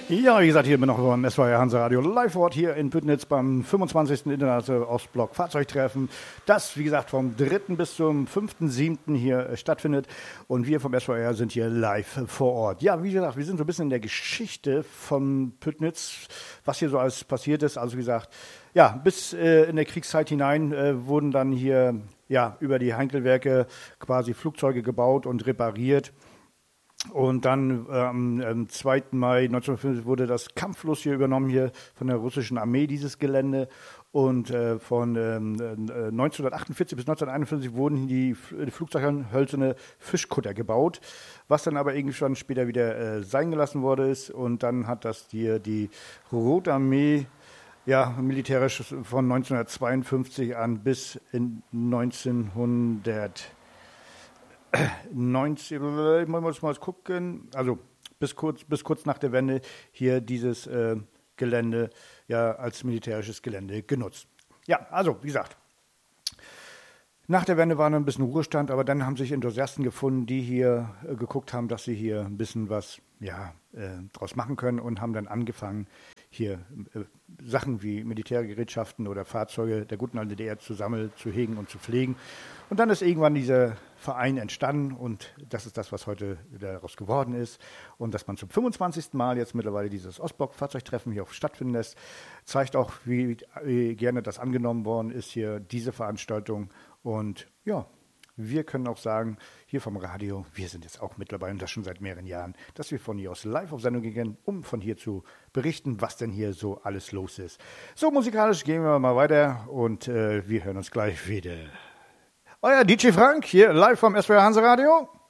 Ja, wie gesagt, hier bin ich noch beim SWR Hansa Radio Live-Ort hier in Püttnitz beim 25. Internationalen Ostblock Fahrzeugtreffen, das, wie gesagt, vom 3. bis zum 5.7. hier stattfindet. Und wir vom SWR sind hier live vor Ort. Ja, wie gesagt, wir sind so ein bisschen in der Geschichte von Püttnitz, was hier so alles passiert ist. Also wie gesagt, ja, bis in der Kriegszeit hinein wurden dann hier ja über die Heinkelwerke quasi Flugzeuge gebaut und repariert. Und dann am 2. Mai 1950 wurde das kampflos hier übernommen, hier von der russischen Armee, dieses Gelände. Und von 1948 bis 1951 wurden die Flugzeuge hölzerne Fischkutter gebaut, was dann aber irgendwie schon später wieder sein gelassen worden ist. Und dann hat das hier die Rote Armee ja, militärisch von 1952 an bis in 1990, ich muss mal gucken, also bis kurz nach der Wende hier dieses Gelände ja als militärisches Gelände genutzt. Ja, also wie gesagt, nach der Wende war noch ein bisschen Ruhestand, aber dann haben sich Enthusiasten gefunden, die hier geguckt haben, dass sie hier ein bisschen was draus machen können und haben dann angefangen, hier Sachen wie Militärgerätschaften oder Fahrzeuge der guten alten DDR zu sammeln, zu hegen und zu pflegen. Und dann ist irgendwann dieser Verein entstanden und das ist das, was heute daraus geworden ist. Und dass man zum 25. Mal jetzt mittlerweile dieses Ostblock-Fahrzeugtreffen hier auch stattfinden lässt, zeigt auch, wie gerne das angenommen worden ist, hier diese Veranstaltung. Und ja, wir können auch sagen, hier vom Radio, wir sind jetzt auch mit dabei und das schon seit mehreren Jahren, dass wir von hier aus live auf Sendung gehen, um von hier zu berichten, was denn hier so alles los ist. So, musikalisch gehen wir mal weiter und wir hören uns gleich wieder. Euer DJ Frank hier live vom SWR Hansa Radio.